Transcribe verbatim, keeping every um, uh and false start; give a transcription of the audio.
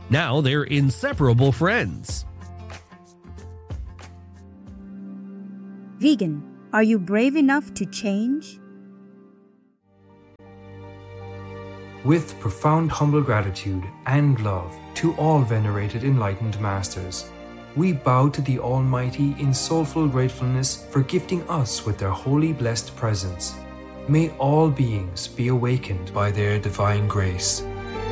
Now they're inseparable friends. Vegan, are you brave enough to change? With profound humble gratitude and love to all venerated enlightened masters, we bow to the Almighty in soulful gratefulness for gifting us with their holy blessed presence. May all beings be awakened by their divine grace.